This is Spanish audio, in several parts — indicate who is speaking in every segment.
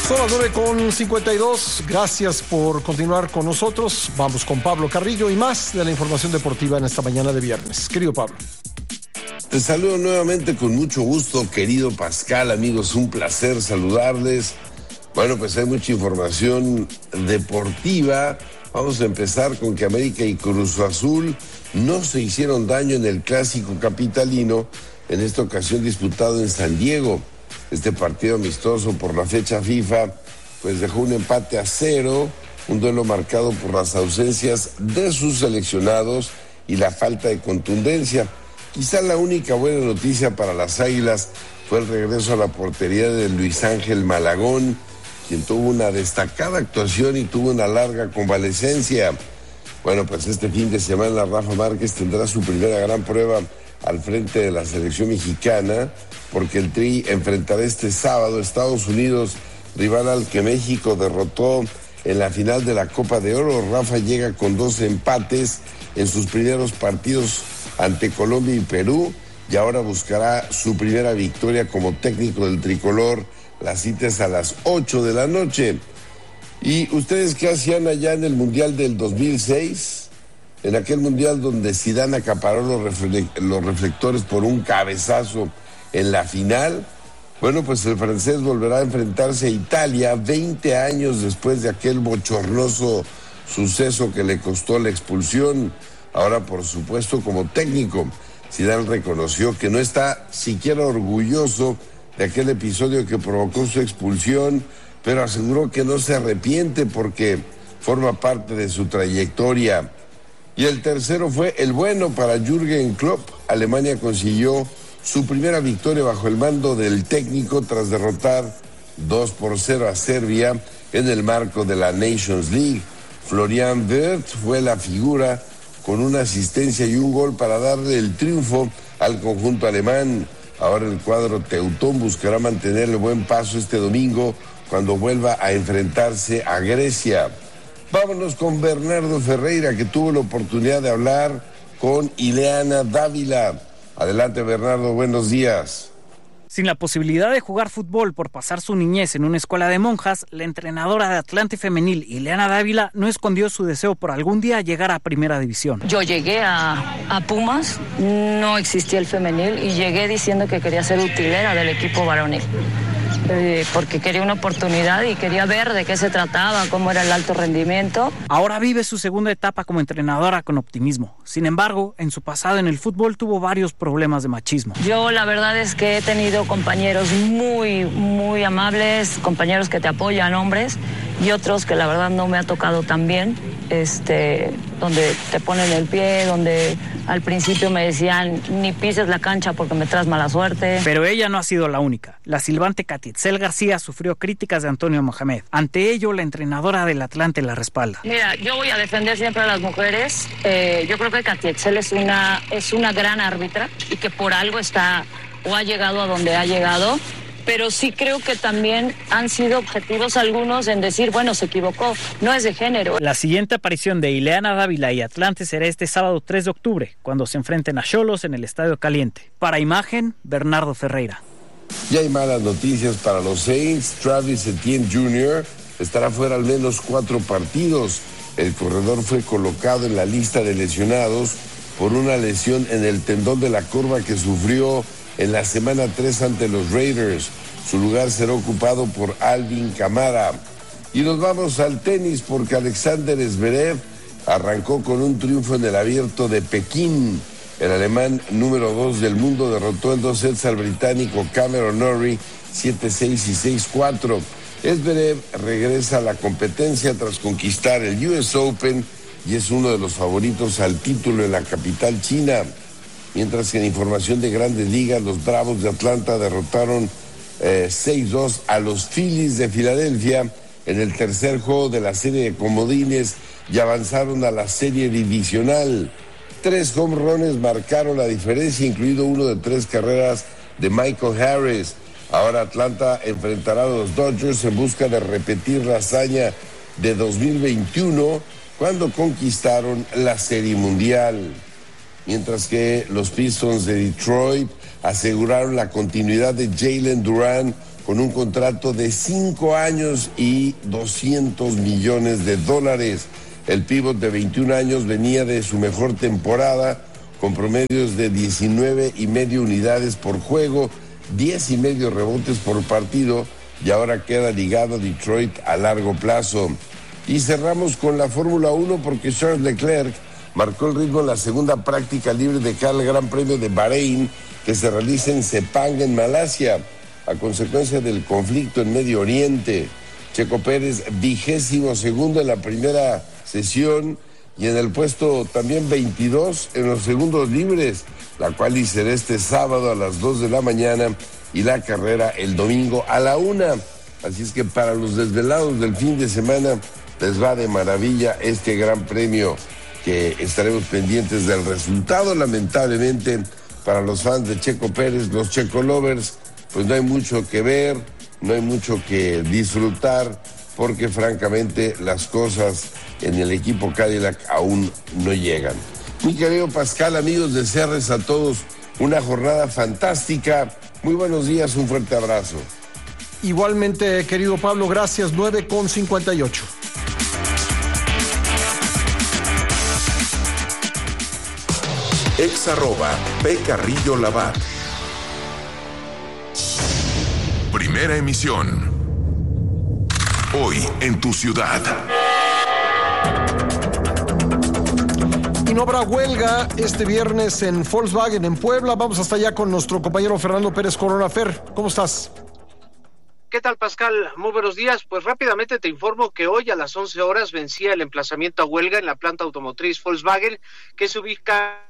Speaker 1: Son las 9:52. Gracias por continuar con nosotros. Vamos con Pablo Carrillo y más de la información deportiva en esta mañana de viernes. Querido Pablo.
Speaker 2: Te saludo nuevamente con mucho gusto, querido Pascal, amigos, un placer saludarles. Bueno, pues hay mucha información deportiva. Vamos a empezar con que América y Cruz Azul no se hicieron daño en el clásico capitalino, en esta ocasión disputado en San Diego. Este partido amistoso por la fecha FIFA, pues dejó un empate a 0, un duelo marcado por las ausencias de sus seleccionados y la falta de contundencia. Quizá la única buena noticia para las Águilas fue el regreso a la portería de Luis Ángel Malagón, quien tuvo una destacada actuación y tuvo una larga convalecencia. Bueno, pues este fin de semana Rafa Márquez tendrá su primera gran prueba al frente de la selección mexicana, porque el Tri enfrentará este sábado a Estados Unidos, rival al que México derrotó en la final de la Copa de Oro. Rafa llega con 2 empates en sus primeros partidos ante Colombia y Perú, y ahora buscará su primera victoria como técnico del tricolor. La cita es a las 8 de la noche. ¿Y ustedes qué hacían allá en el Mundial del 2006? En aquel Mundial donde Zidane acaparó los reflectores por un cabezazo en la final. Bueno, pues el francés volverá a enfrentarse a Italia 20 años después de aquel bochornoso suceso que le costó la expulsión. Ahora, por supuesto, como técnico, Zidane reconoció que no está siquiera orgulloso de aquel episodio que provocó su expulsión, pero aseguró que no se arrepiente porque forma parte de su trayectoria. Y el tercero fue el bueno para Jürgen Klopp. Alemania consiguió su primera victoria bajo el mando del técnico tras derrotar 2-0 a Serbia en el marco de la Nations League. Florian Wirtz fue la figura con una asistencia y un gol para darle el triunfo al conjunto alemán. Ahora el cuadro teutón buscará mantener el buen paso este domingo cuando vuelva a enfrentarse a Grecia. Vámonos con Bernardo Ferreira, que tuvo la oportunidad de hablar con Ileana Dávila. Adelante, Bernardo, buenos días.
Speaker 3: Sin la posibilidad de jugar fútbol por pasar su niñez en una escuela de monjas, la entrenadora de Atlante Femenil, Ileana Dávila, no escondió su deseo por algún día llegar a Primera División.
Speaker 4: Yo llegué a Pumas, no existía el femenil, y llegué diciendo que quería ser utilera del equipo varonil. Porque quería una oportunidad y quería ver de qué se trataba, cómo era el alto rendimiento.
Speaker 3: Ahora vive su segunda etapa como entrenadora con optimismo. Sin embargo, en su pasado en el fútbol tuvo varios problemas de machismo.
Speaker 4: Yo la verdad es que he tenido compañeros muy, muy amables, compañeros que te apoyan, hombres, y otros que la verdad no me ha tocado tan bien, donde te ponen el pie, donde al principio me decían ni pises la cancha porque me traes mala suerte.
Speaker 3: Pero ella no ha sido la única. La silbante Catitzel García sufrió críticas de Antonio Mohamed. Ante ello, la entrenadora del Atlante la respalda.
Speaker 4: Mira, yo voy a defender siempre a las mujeres. Yo creo que Catitzel es una gran árbitra y que por algo está o ha llegado a donde ha llegado. Pero sí creo que también han sido objetivos algunos en decir, bueno, se equivocó, no es de género.
Speaker 3: La siguiente aparición de Ileana Dávila y Atlante será este sábado 3 de octubre, cuando se enfrenten a Xolos en el Estadio Caliente. Para Imagen, Bernardo Ferreira.
Speaker 2: Y hay malas noticias para los Saints. Travis Etienne Jr. estará fuera al menos 4 partidos. El corredor fue colocado en la lista de lesionados por una lesión en el tendón de la corva que sufrió en la semana 3 ante los Raiders. Su lugar será ocupado por Alvin Kamara. Y nos vamos al tenis porque Alexander Zverev arrancó con un triunfo en el Abierto de Pekín. El alemán número 2 del mundo derrotó en 2 sets al británico Cameron Norrie 7-6 y 6-4. Zverev regresa a la competencia tras conquistar el US Open y es uno de los favoritos al título en la capital china. Mientras que en información de Grandes Ligas, los Bravos de Atlanta derrotaron 6-2 a los Phillies de Filadelfia en el tercer juego de la serie de comodines y avanzaron a la serie divisional. 3 home runs marcaron la diferencia, incluido uno de 3 carreras de Michael Harris. Ahora Atlanta enfrentará a los Dodgers en busca de repetir la hazaña de 2021, cuando conquistaron la Serie Mundial. Mientras que los Pistons de Detroit aseguraron la continuidad de Jalen Duran con un contrato de 5 años y $200 millones. El pívot de 21 años venía de su mejor temporada, con promedios de 19.5 unidades por juego, 10.5 rebotes por partido, y ahora queda ligado a Detroit a largo plazo. Y cerramos con la Fórmula 1 porque Charles Leclerc marcó el ritmo en la segunda práctica libre de cara al Gran Premio de Bahrein, que se realiza en Sepang, en Malasia, a consecuencia del conflicto en Medio Oriente. Checo Pérez, 22º en la primera sesión, y en el puesto también 22 en los segundos libres, la cual será este sábado a las 2 de la mañana y la carrera el domingo a la 1. Así es que para los desvelados del fin de semana les va de maravilla este Gran Premio, que estaremos pendientes del resultado. Lamentablemente para los fans de Checo Pérez, los Checo Lovers, pues no hay mucho que ver, no hay mucho que disfrutar, porque francamente las cosas en el equipo Cadillac aún no llegan. Mi querido Pascal, amigos, desearles a todos una jornada fantástica. Muy buenos días, un fuerte abrazo.
Speaker 1: Igualmente, querido Pablo, gracias. 9:58.
Speaker 5: @PCarrilloLabat. Primera emisión. Hoy en tu ciudad.
Speaker 1: Y no habrá huelga este viernes en Volkswagen en Puebla. Vamos hasta allá con nuestro compañero Fernando Pérez Corona. Fer, ¿cómo estás?
Speaker 6: ¿Qué tal, Pascal? Muy buenos días. Pues rápidamente te informo que hoy a las 11 horas vencía el emplazamiento a huelga en la planta automotriz Volkswagen, que se ubica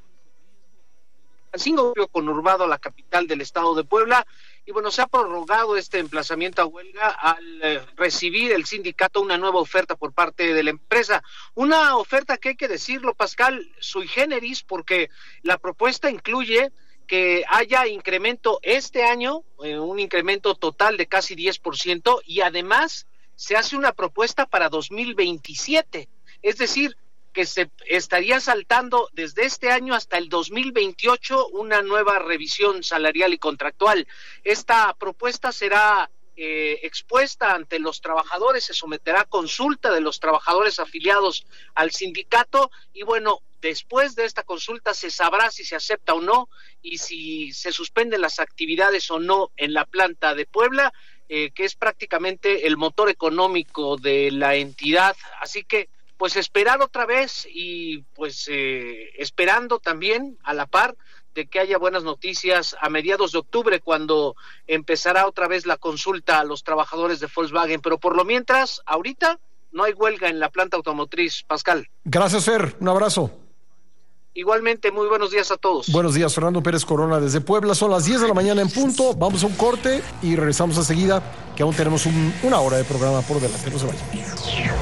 Speaker 6: en conurbado a la capital del estado de Puebla. Y bueno, se ha prorrogado este emplazamiento a huelga al recibir el sindicato una nueva oferta por parte de la empresa. Una oferta que hay que decirlo, Pascal, sui generis, porque la propuesta incluye que haya incremento este año, un incremento total de casi 10%, y además se hace una propuesta para 2027. Es decir, que se estaría saltando desde este año hasta el 2028 una nueva revisión salarial y contractual. Esta propuesta será expuesta ante los trabajadores, se someterá a consulta de los trabajadores afiliados al sindicato, y bueno, después de esta consulta se sabrá si se acepta o no y si se suspenden las actividades o no en la planta de Puebla, que es prácticamente el motor económico de la entidad. Así que pues esperar otra vez y pues esperando también a la par de que haya buenas noticias a mediados de octubre, cuando empezará otra vez la consulta a los trabajadores de Volkswagen. Pero por lo mientras, ahorita no hay huelga en la planta automotriz, Pascal.
Speaker 1: Gracias, Fer. Un abrazo.
Speaker 6: Igualmente, muy buenos días a todos.
Speaker 1: Buenos días, Fernando Pérez Corona desde Puebla. Son las 10 de la mañana en punto. Vamos a un corte y regresamos enseguida, que aún tenemos una hora de programa por delante. No se vayan.